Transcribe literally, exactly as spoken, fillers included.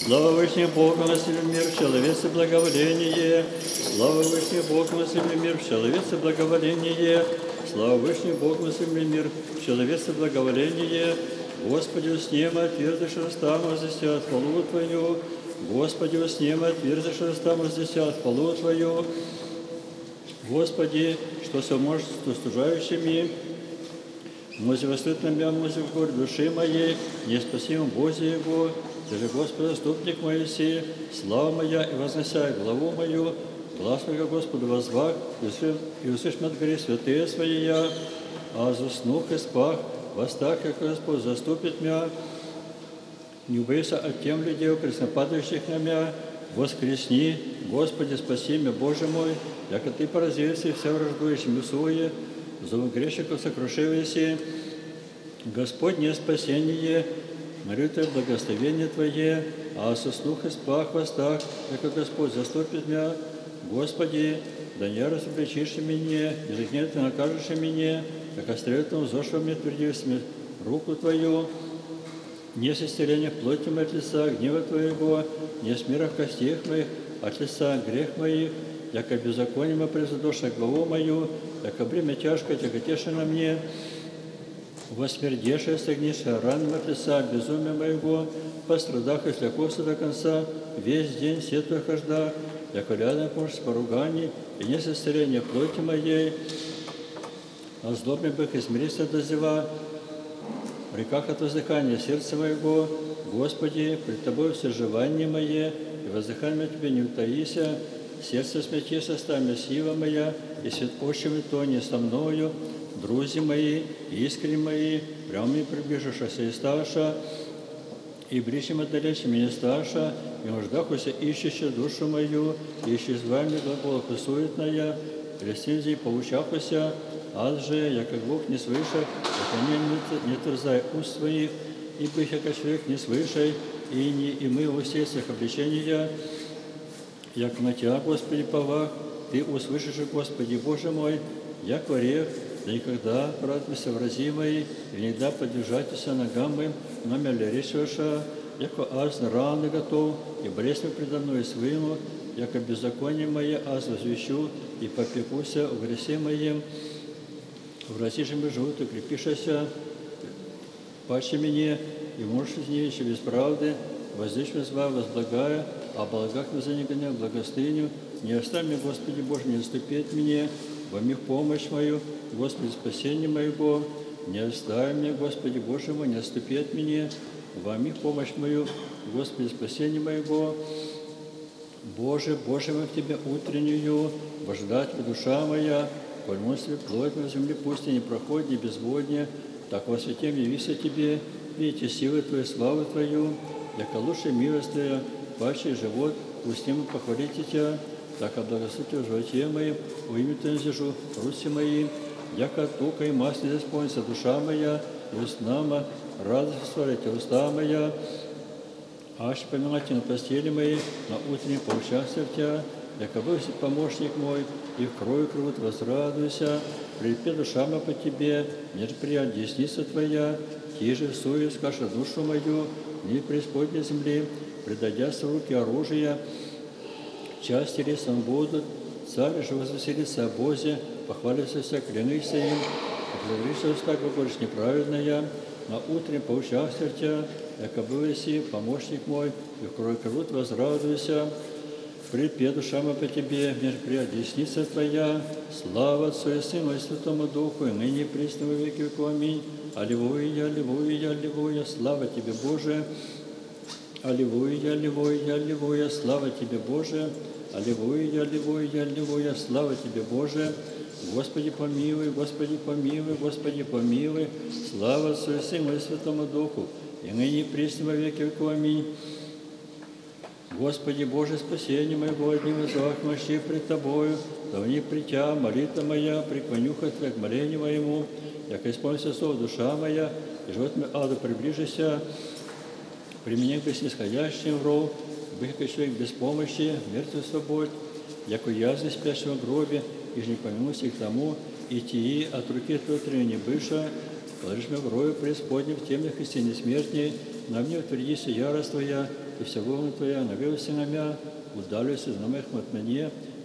Слава Вышний Богу, населен мир, в человеце благоволение. Слава Вышний Богу, населен мир, в человеце благоволение. Слава Вышний Богу, населен мир, в человеце благоволение. Господи, уснем, отверзишь уста, возвестят хвалу Твою. Господи, уснем, отверзишь уста, возвестят хвалу Твою. Господи, что соможешь с устужающими, мози восстыт на меня, мози в горе души моей, неспасимым Бозе Его. Ты же, Господи, заступник мой си, слава моя, и возносяй главу мою, глаз мой, Господу, возвах, и услышь от горе святые свои я, а заснух и спах, восстах, как Господь заступит меня. Не убойся от тем людей, преснопадающих на меня, воскресни, Господи, спаси меня, Боже мой, яко Ты поразился все враждующими суе, зову грешников сокрушивайся, Господне спасение, молю Тебя, благословение Твое, а со слух и спах востах, яко Господь заступит меня, Господи, да не разобличишь меня, и за гнев Ты накажешь меня, как остреветом зошел мне твердившими руку Твою, не с исцеления плоти моей от лица гнева Твоего, не с мира костей моих, от лица грех моих, яко беззаконие мое превзадошно главу мою, яко бремя тяжкое тяготеше на мне, восмердешее согнившее ранами от лица безумия моего, пострадах и слякался до конца, весь день сетую хожда, яко рядом помощь с поруганий, и не с исцеления плоти моей, а злобный бык измерится до зева, в реках от воздыхания сердца моего, Господи, пред Тобой все желания мое, и воздыханием Тебе не утаися, сердце смяти состами сила моя, и свет очами то не со мною, друзья мои, искренни мои, прямо приближившися и старша, и ближним отдаляющим меня старша, и нуждахуся ищущая душу мою, ищи с вами глаголах и суетная, рецензии поучахуся, аз же, яко глух не слыша, яко не, не терзай уст своих, ибо их, яко человек не слышай, и не и мы во всех своих обличениях, як на Тебя, Господи, повах, Ты услышишь, Господи, Боже мой, як орех, да никогда радуйся врази мои, и никогда поддержайтесь ногам моим, но меня речеша, яко аз раны готов, и болезнь предо мной своему, яко беззаконие мое аз возвещу, и попекуся в гресе моем, врази же мы живут, и крепишася, паче мне, и можешь из нее еще без правды, воздышь зва, возблагая, о благах не занегоня, благостыню, не оставь меня, Господи Боже, не отступи от меня, во мне помощь мою, Господи, спасение моего, не оставь меня, Господи Боже мой, не отступи от меня, во мне помощь мою, Господи, спасение моего, Боже, Боже мой, к Тебе утреннюю, вождать душа моя, коль мысли плоть на земле пусть и не проходит, не безводнее, так во свете явися Тебе, видите силы Твою, славу Твою, яко лучше милость Твоя, паче живот, устнем похвалите Тебя, так облагословите в животе моем, во имя Твоем зижу, руси мои, яко тука и масло исполнится душа моя, и устнама, радость сварите уста моя, аж поминайте на постели моей, на утреннем поучастия в Тебя, яко был помощник мой, и в крови кровут возрадуйся, припе душа моя по Тебе, мир прият десница Твоя, тиже в суе скажи душу мою, не преисподней земли, предадяся в руки оружия, части лесом будут, царь же возвеселится о Бозе, похвалится вся, клянися им, говоришься уста, глаголишь неправедная, на утре поучастия в Тебя, яко бывайся, помощник мой, и в крови кровут возрадуйся, припе душа моя по Тебе, мир прият десница Твоя, слава Отцу и Сыну и Святому Духу, и ныне и присно во веки веков. Аминь. Аллилуйя, аллилуйя, аллилуйя, слава Тебе, Боже. Аллилуйя, аллилуйя, аллилуйя, слава Тебе, Боже. Аллилуйя, аллилуйя, аллилуйя, слава Тебе, Боже. Господи, помилуй, Господи, помилуй, Господи, помилуй, слава Отцу и Сыну и Святому Духу, и ныне и присно во веки веков. Аминь. Господи, Боже, спасение моего, одним из вах мощей пред Тобою, да в них притя, молитва моя, преклонюха Твоя к молению моему, яко исполнится слово душа моя, и живот мой аду приближися, при мне к снисходящим вру, быть как человек без помощи, мертвый свободь, яко язы спящего в гробе, и ж не помянусь их тому, и тии от руки Твоей не быша, положишь меня в рою преисподнем в темных и стене смертней, на мне утвердися ярость Твоя, и вся волна Твоя, навелся на мя, удалился знамех от мне,